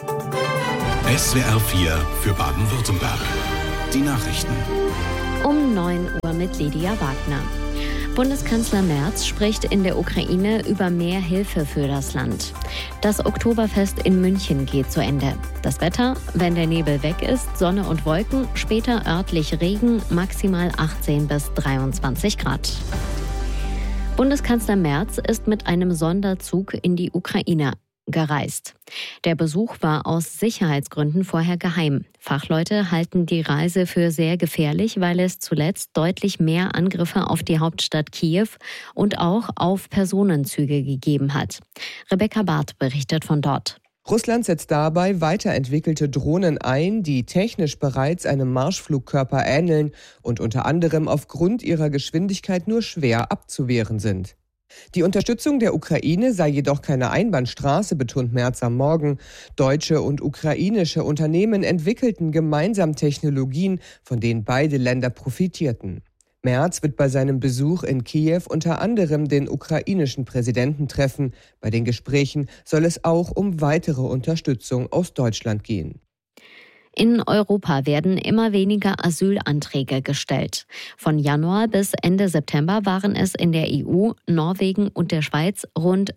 SWR 4 für Baden-Württemberg. Die Nachrichten. Um 9 Uhr mit Lydia Wagner. Bundeskanzler Merz spricht in der Ukraine über mehr Hilfe für das Land. Das Oktoberfest in München geht zu Ende. Das Wetter, wenn der Nebel weg ist, Sonne und Wolken, später örtlich Regen, maximal 18 bis 23 Grad. Bundeskanzler Merz ist mit einem Sonderzug in die Ukraine gereist. Der Besuch war aus Sicherheitsgründen vorher geheim. Fachleute halten die Reise für sehr gefährlich, weil es zuletzt deutlich mehr Angriffe auf die Hauptstadt Kiew und auch auf Personenzüge gegeben hat. Rebecca Barth berichtet von dort. Russland setzt dabei weiterentwickelte Drohnen ein, die technisch bereits einem Marschflugkörper ähneln und unter anderem aufgrund ihrer Geschwindigkeit nur schwer abzuwehren sind. Die Unterstützung der Ukraine sei jedoch keine Einbahnstraße, betont Merz am Morgen. Deutsche und ukrainische Unternehmen entwickelten gemeinsam Technologien, von denen beide Länder profitierten. Merz wird bei seinem Besuch in Kiew unter anderem den ukrainischen Präsidenten treffen. Bei den Gesprächen soll es auch um weitere Unterstützung aus Deutschland gehen. In Europa werden immer weniger Asylanträge gestellt. Von Januar bis Ende September waren es in der EU, Norwegen und der Schweiz rund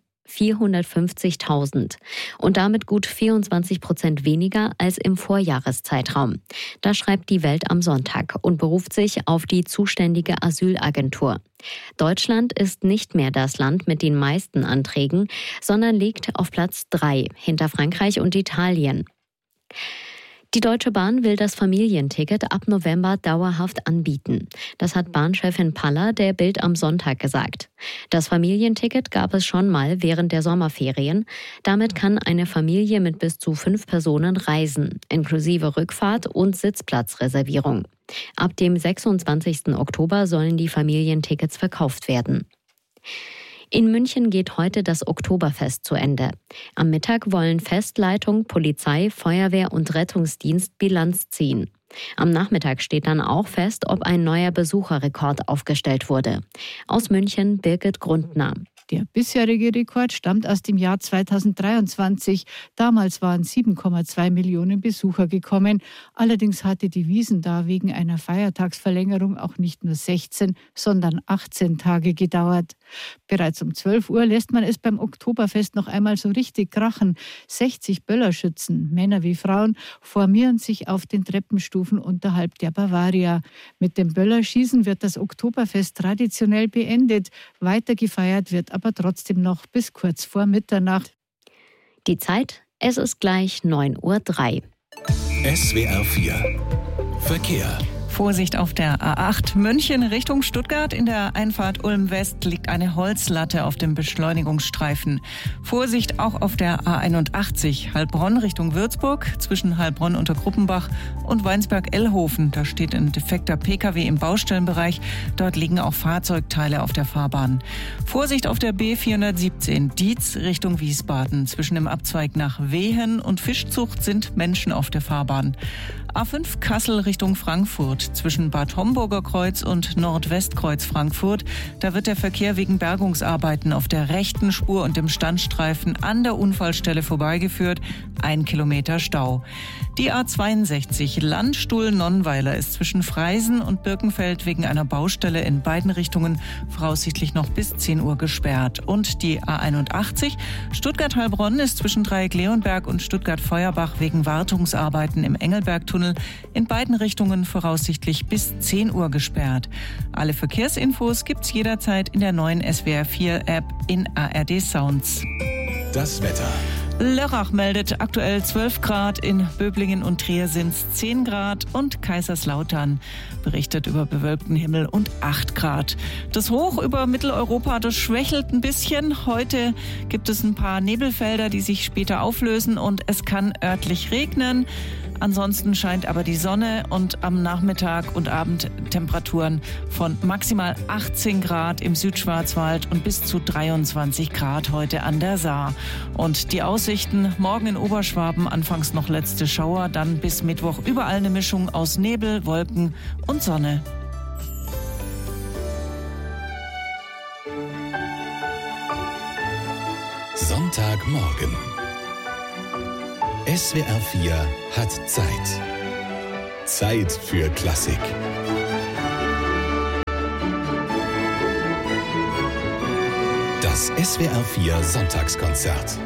450.000 und damit gut 24% weniger als im Vorjahreszeitraum. Das schreibt die Welt am Sonntag und beruft sich auf die zuständige Asylagentur. Deutschland ist nicht mehr das Land mit den meisten Anträgen, sondern liegt auf Platz 3 hinter Frankreich und Italien. Die Deutsche Bahn will das Familienticket ab November dauerhaft anbieten. Das hat Bahnchefin Paller der Bild am Sonntag gesagt. Das Familienticket gab es schon mal während der Sommerferien. Damit kann eine Familie mit bis zu 5 Personen reisen, inklusive Rückfahrt und Sitzplatzreservierung. Ab dem 26. Oktober sollen die Familientickets verkauft werden. In München geht heute das Oktoberfest zu Ende. Am Mittag wollen Festleitung, Polizei, Feuerwehr und Rettungsdienst Bilanz ziehen. Am Nachmittag steht dann auch fest, ob ein neuer Besucherrekord aufgestellt wurde. Aus München Birgit Grundner. Der bisherige Rekord stammt aus dem Jahr 2023. Damals waren 7,2 Millionen Besucher gekommen. Allerdings hatte die Wiesn da wegen einer Feiertagsverlängerung auch nicht nur 16, sondern 18 Tage gedauert. Bereits um 12 Uhr lässt man es beim Oktoberfest noch einmal so richtig krachen. 60 Böllerschützen, Männer wie Frauen, formieren sich auf den Treppenstufen unterhalb der Bavaria. Mit dem Böllerschießen wird das Oktoberfest traditionell beendet. Weiter gefeiert wird aber trotzdem noch bis kurz vor Mitternacht. Die Zeit, es ist gleich 9:03 Uhr. SWR 4 Verkehr. Vorsicht auf der A8 München Richtung Stuttgart. In der Einfahrt Ulm West liegt eine Holzlatte auf dem Beschleunigungsstreifen. Vorsicht auch auf der A81 Heilbronn Richtung Würzburg zwischen Heilbronn unter Gruppenbach und Weinsberg-Ellhofen. Da steht ein defekter Pkw im Baustellenbereich. Dort liegen auch Fahrzeugteile auf der Fahrbahn. Vorsicht auf der B417 Dietz Richtung Wiesbaden. Zwischen dem Abzweig nach Wehen und Fischzucht sind Menschen auf der Fahrbahn. A5 Kassel Richtung Frankfurt zwischen Bad Homburger Kreuz und Nordwestkreuz Frankfurt. Da wird der Verkehr wegen Bergungsarbeiten auf der rechten Spur und dem Standstreifen an der Unfallstelle vorbeigeführt. 1 Kilometer Stau. Die A62 Landstuhl-Nonnweiler ist zwischen Freisen und Birkenfeld wegen einer Baustelle in beiden Richtungen voraussichtlich noch bis 10 Uhr gesperrt. Und die A81 Stuttgart-Heilbronn ist zwischen Dreieck-Leonberg und Stuttgart-Feuerbach wegen Wartungsarbeiten im Engelbergtunnel in beiden Richtungen voraussichtlich bis 10 Uhr gesperrt. Alle Verkehrsinfos gibt's jederzeit in der neuen SWR 4 App in ARD Sounds. Das Wetter. Lörrach meldet aktuell 12 Grad, in Böblingen und Trier sind's 10 Grad und Kaiserslautern berichtet über bewölkten Himmel und 8 Grad. Das Hoch über Mitteleuropa, das schwächelt ein bisschen. Heute gibt es ein paar Nebelfelder, die sich später auflösen und es kann örtlich regnen. Ansonsten scheint aber die Sonne und am Nachmittag und Abend Temperaturen von maximal 18 Grad im Südschwarzwald und bis zu 23 Grad heute an der Saar. Und die Aussichten morgen in Oberschwaben anfangs noch letzte Schauer, dann bis Mittwoch überall eine Mischung aus Nebel, Wolken und Sonne. Sonntagmorgen. SWR 4 hat Zeit. Zeit für Klassik. Das SWR 4 Sonntagskonzert.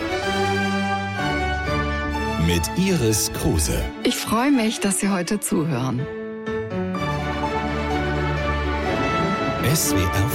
Mit Iris Kruse. Ich freue mich, dass Sie heute zuhören. SWR